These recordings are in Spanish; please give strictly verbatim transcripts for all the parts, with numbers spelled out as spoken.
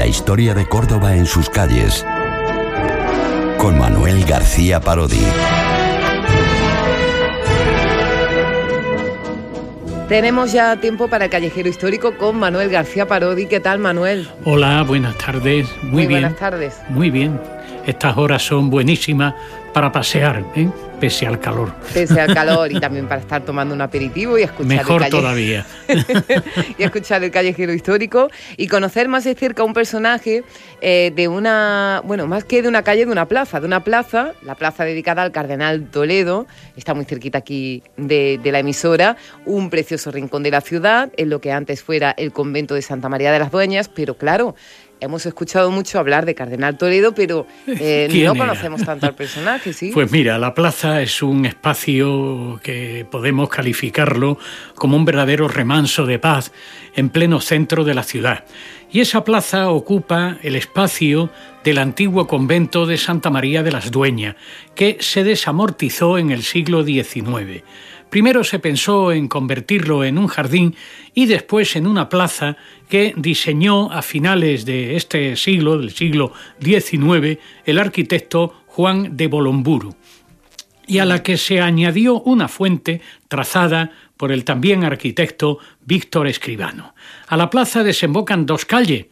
La historia de Córdoba en sus calles, con Manuel García Parodi. Tenemos ya tiempo para el Callejero Histórico con Manuel García Parodi. ¿Qué tal, Manuel? Hola, buenas tardes. Muy, Muy bien. buenas tardes. Muy bien. Estas horas son buenísimas para pasear, ¿eh? Pese al calor. Pese al calor y también para estar tomando un aperitivo y escuchar Mejor el calle... todavía. y escuchar el Callejero Histórico y conocer más de cerca un personaje eh, de una, bueno, más que de una calle, de una plaza, de una plaza, la plaza dedicada al Cardenal Toledo, está muy cerquita aquí de, de la emisora, un precioso rincón de la ciudad, en lo que antes fuera el convento de Santa María de las Dueñas, pero claro, hemos escuchado mucho hablar de Cardenal Toledo, pero eh, no era? conocemos tanto al personaje, ¿sí? Pues mira, la plaza es un espacio que podemos calificarlo como un verdadero remanso de paz en pleno centro de la ciudad. Y esa plaza ocupa el espacio del antiguo convento de Santa María de las Dueñas, que se desamortizó en el siglo diecinueve. Primero se pensó en convertirlo en un jardín y después en una plaza que diseñó a finales de este siglo, del siglo diecinueve, el arquitecto Juan de Bolomburu, y a la que se añadió una fuente trazada por el también arquitecto Víctor Escribano. A la plaza desembocan dos calles.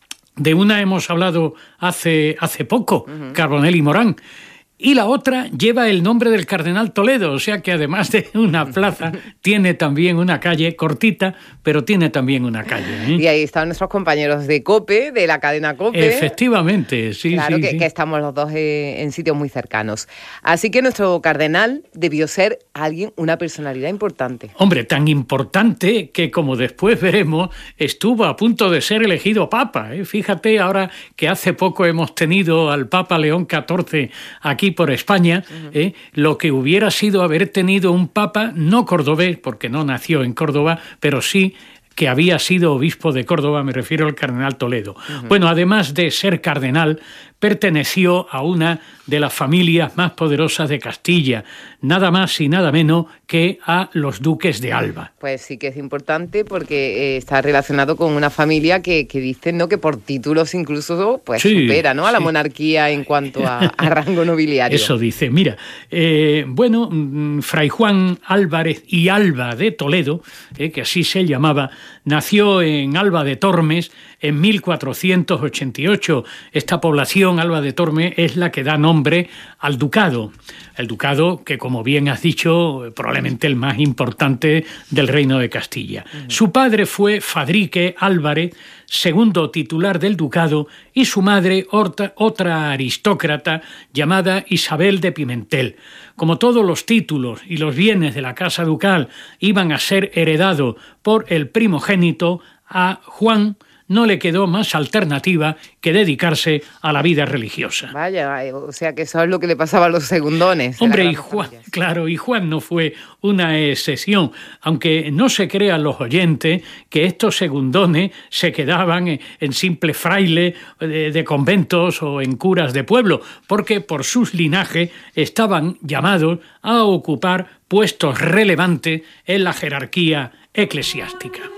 De una hemos hablado hace, hace poco, uh-huh. Carbonell y Morán, y la otra lleva el nombre del Cardenal Toledo, o sea que además de una plaza, tiene también una calle cortita, pero tiene también una calle, ¿eh? Y ahí están nuestros compañeros de COPE, de la cadena COPE. Efectivamente, sí, claro sí, que, sí. que estamos los dos eh, en sitios muy cercanos. Así que nuestro cardenal debió ser alguien, una personalidad importante. Hombre, tan importante que, como después veremos, estuvo a punto de ser elegido papa, ¿eh? Fíjate ahora que hace poco hemos tenido al Papa León catorce aquí por España, uh-huh. eh, lo que hubiera sido haber tenido un papa no cordobés, porque no nació en Córdoba, pero sí que había sido obispo de Córdoba, me refiero al cardenal Toledo. Uh-huh. Bueno, además de ser cardenal, perteneció a una de las familias más poderosas de Castilla, nada más y nada menos que a los duques de Alba. Pues sí que es importante porque eh, está relacionado con una familia que, que dicen, ¿no?, que por títulos incluso pues sí, supera, ¿no?, a la sí. monarquía en cuanto a, a rango nobiliario. Eso dice. Mira, eh, bueno, Fray Juan Álvarez y Alba de Toledo, eh, que así se llamaba, nació en Alba de Tormes en mil cuatrocientos ochenta y ocho. Esta población, Alba de Tormes, es la que da nombre al ducado. El ducado que, como bien has dicho, probablemente el más importante del Reino de Castilla. Uh-huh. Su padre fue Fadrique Álvarez, segundo titular del ducado, y su madre otra, otra aristócrata llamada Isabel de Pimentel. Como todos los títulos y los bienes de la casa ducal iban a ser heredados por el primogénito, a Juan no le quedó más alternativa que dedicarse a la vida religiosa. Vaya, o sea que eso es lo que le pasaba a los segundones. Hombre, y Juan, claro, y Juan no fue una excepción, aunque no se crean los oyentes que estos segundones se quedaban en simples frailes de, de conventos o en curas de pueblo, porque por sus linajes estaban llamados a ocupar puestos relevantes en la jerarquía eclesiástica.